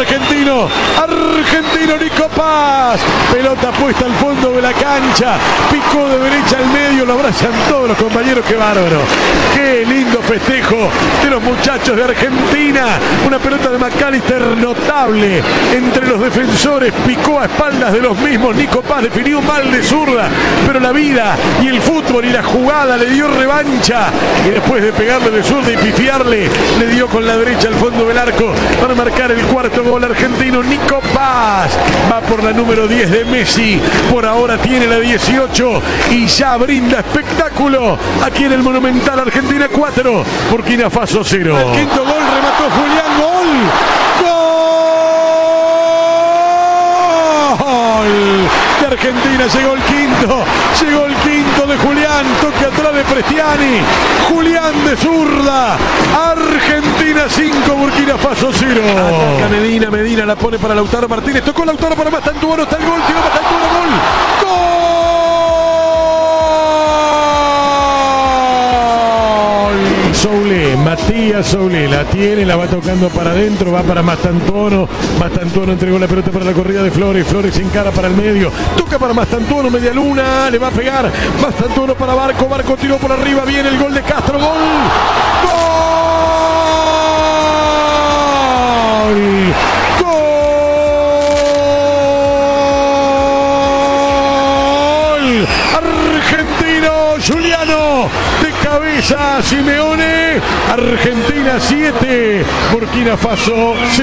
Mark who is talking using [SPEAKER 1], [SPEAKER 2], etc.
[SPEAKER 1] Argentino Nico Paz, pelota puesta al fondo de la cancha, picó de derecha al medio, lo abrazan todos los compañeros, qué bárbaro, qué lindo festejo de los muchachos de Argentina, una pelota de McAllister notable entre los defensores, picó a espaldas de los mismos, Nico Paz definió mal de zurda, pero la vida y el fútbol y la jugada le dio revancha, y después de pegarle de zurda y pifiarle, le dio con la derecha al fondo del arco para marcar el cuarto gol argentino. Nico Paz va por la número 10 de Messi, por ahora tiene la 18 y ya brinda espectáculo aquí en el Monumental. Argentina 4, Burkina Faso 0. El quinto gol remató Julián, gol de Argentina, llegó el quinto de Julián, toque atrás de Prestiani, Julián de zurda, Argentina 5, Burkina Faso 0. Ataca Medina la pone para Lautaro Martínez, tocó Lautaro para Mastantuono, está el gol, tiró Mastantuono, gol. Soule, Matías Soule, la tiene, la va tocando para adentro, va para Mastantuono, Mastantuono entregó la pelota para la corrida de Flores, Flores se encara para el medio, toca para Mastantuono, media luna, le va a pegar, Mastantuono para Barco, Barco tiró por arriba, viene el gol de Castro, gol. Argentino, Juliano, de cabeza Simeone, Argentina 7, Burkina Faso 0.